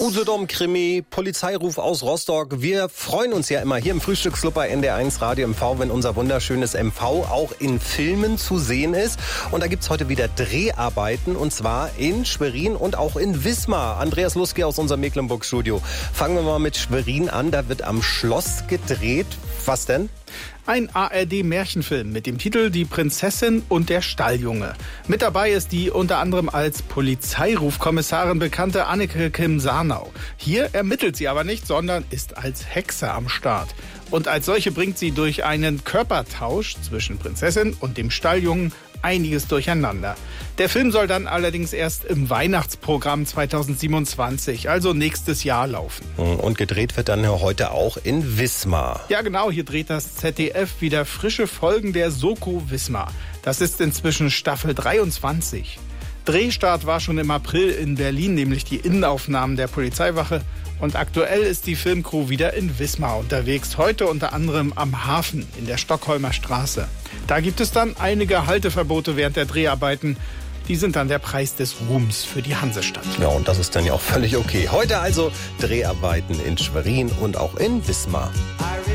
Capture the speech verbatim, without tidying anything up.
Usedom-Krimi, Polizeiruf aus Rostock. Wir freuen uns ja immer hier im Frühstücksclub bei N D R eins Radio M V, wenn unser wunderschönes M V auch in Filmen zu sehen ist. Und da gibt's heute wieder Dreharbeiten, und zwar in Schwerin und auch in Wismar. Andreas Luski aus unserem Mecklenburg-Studio. Fangen wir mal mit Schwerin an. Da wird am Schloss gedreht. Was denn? Ein A R D-Märchenfilm mit dem Titel Die Prinzessin und der Stalljunge. Mit dabei ist die unter anderem als Polizeirufkommissarin bekannte Anneke Kim-Sarnau. Hier ermittelt sie aber nicht, sondern ist als Hexe am Start. Und als solche bringt sie durch einen Körpertausch zwischen Prinzessin und dem Stalljungen einiges durcheinander. Der Film soll dann allerdings erst im Weihnachtsprogramm zweitausendsiebenundzwanzig, also nächstes Jahr, laufen. Und gedreht wird dann heute auch in Wismar. Ja genau, hier dreht das Z D F wieder frische Folgen der Soko Wismar. Das ist inzwischen Staffel dreiundzwanzig. Drehstart war schon im April in Berlin, nämlich die Innenaufnahmen der Polizeiwache. Und aktuell ist die Filmcrew wieder in Wismar unterwegs, heute unter anderem am Hafen in der Stockholmer Straße. Da gibt es dann einige Halteverbote während der Dreharbeiten. Die sind dann der Preis des Ruhms für die Hansestadt. Ja, und das ist dann ja auch völlig okay. Heute also Dreharbeiten in Schwerin und auch in Wismar.